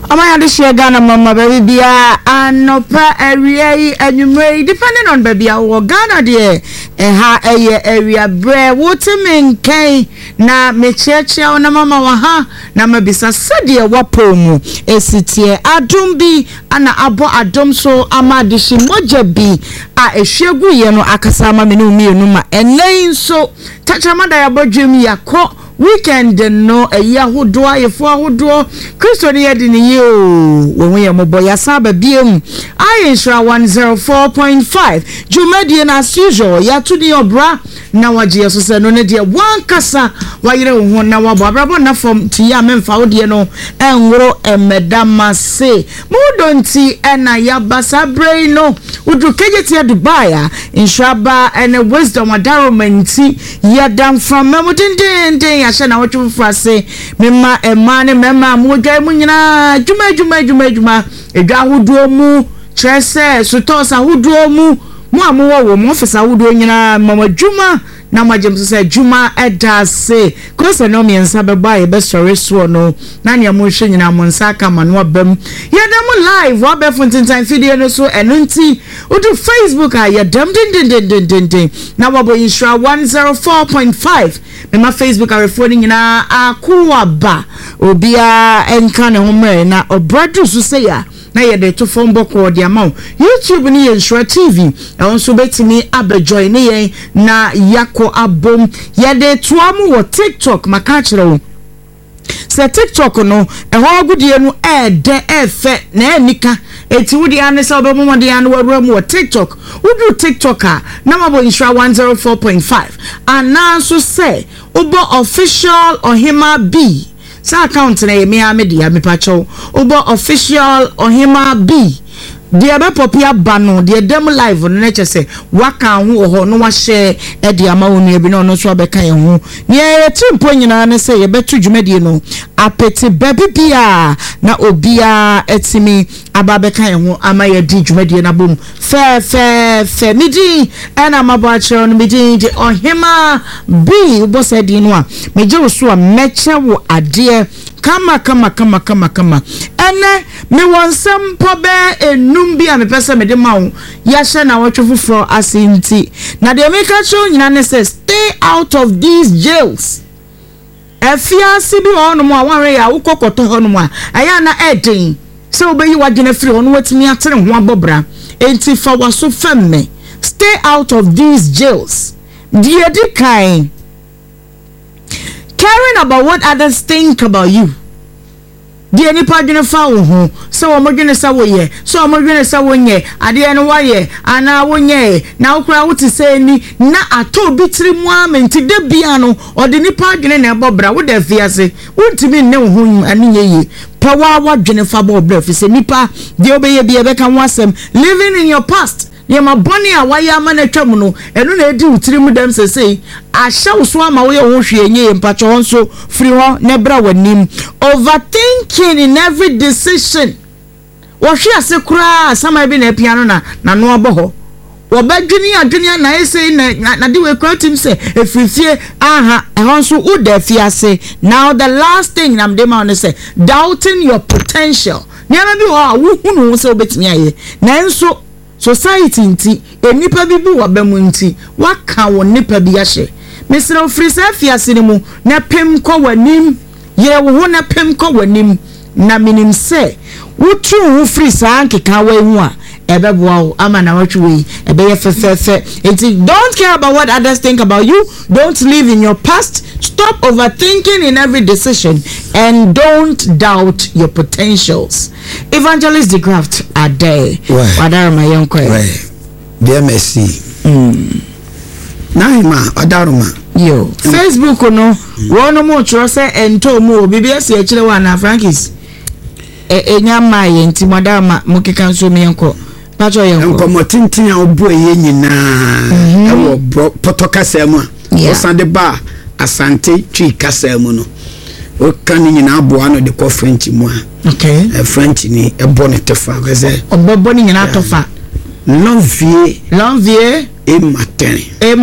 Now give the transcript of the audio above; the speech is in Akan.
Amaya de share Ghana mama baby bia anopa area anumre depending on baby awo Ghana de ha area bre wotemen kan na mecheche na mama wa ha na mabisa sede wapo mu esitie adom bi ana abo adom so amade shi moja bi a ehwegu ye no akasa ma me no mienu ma enen so tachamada ya bodwem yakọ weekend no yahudo ayefo ahodo Kristo ne yedi ne ye o wo ye mobo ya saba biem Aisha 104.5 Jumadi na as usual ya to the obra na waje so se no ne de wan kasa wayere ho na wabo abrabo na fom ti ya memfa wo de no enworo emedama se mudonti ena ya basa brain no udu kejeti Dubai inshaba ene wisdom adaromenti yadam from memodin ya na wotu frase mema emane mema modwa mu nyina juma edwa hodo mu trese sotosa hodo mu amuwo mu ofisa hodo nyina mama juma na majem se juma edase kosa no miensa beba ye be story so no na ne mo hwe nyina mo nsa aka ma no bam yedam live wa be fontin video no so enunti udu Facebook yedam din na wabo Isra 104.5 my Facebook are referring nyina akuwa ba obia enka ne ho na obradu so say ya na yede to phone boko de amount YouTube ni Isra TV also betimi abejoy ne yen na yako abom yede to amu wo TikTok makachire wo se TikTok no e ho agudie no de efe na enika eti wudi ane sa obo mo de ane waru wo TikTok wudu TikTok na mabo Isra 104.5 ananso say obo official Ohima B sa account na me amedia me pacho obo official Ohima B dia be popia bano dia dem live no na chese waka ho ho no wa share e dia ma wonu e bi no so abeka ye ho ne timpo nyina ne se ye betu dwumadi no apete baby bia na obia etimi ababeka ye ho ama ye di dwumadi na bom fe midi ana mabo a chere no midi de Ohima B bo se di no a meje wo so a meche wo ade kama ene me wonsem pobe enum bi a me pese me de mawo ya hye na wotwe fufuro asinti na de me ka cho nyina ne say stay out of these jails afia sibi ono mo awanre ya ukokoto hono mo aya na eden se obeyi wagene free ono watimi atere ho abobra enti fa waso femme stay out of these jails die di kai caring about what others think about you. Die nipa dwene fa wo ho so wo modwene sa wo ye so wo modwene sa wo nye ade no wa ye ana wo nye na wo kura wo ti se ni na ato bitiri mu amenti de bia no ode nipa dwene na ebobra wo da fiase wontimi ne wo ho ani ye pawa wa dwene fa bobra fi se nipa de obeye bia be kan wasem living in your past ye ma boni a waya ama na twam no enu na edi utiri mu dem sesei ahya uso ama wo ye ho hwe nye mpacho ho so free ho ne bra wanim overthinking in every decision wo hwe ase kura sama bi na piano na no oboho wo badwini adwini na ese na de we kwatim se efifie aha ho so uda fiase. Now the last thing I'm dem on say doubting your potential nyama bi wo hunu se obetimi aye nanso society nti enipa bi bu wabamu nti waka wo nipa bi ahye mesra ofri sa fiase ne mu na pem ko wanim ye wo ho na pem ko wanim na minim se wotu ho free sa nkeka wa hu a ebeboa ama na watwe ebe ye fefefe. Don't care about what others think about you. Don't live in your past. Stop overthinking in every decision and don't doubt your potentials. Evangelist the craft are there. Wadara my young boy. Dear Messi. Naima Adaruma. Yo. Facebook no. Wono mo trose ento mo BBS ye chire wa na Frankis. Enyama ye nti madama mukeka nso me enko. Pacho ye enko. Enko motintin a obo ye nyina. Ewo potokasa mu. Osande ba asante twi kasa mu no. O kan nyina abo no de ko French mu a. Okay. French ni ebo ne tefa kwese. Obobo ni nyina tofa. L'envier et matin.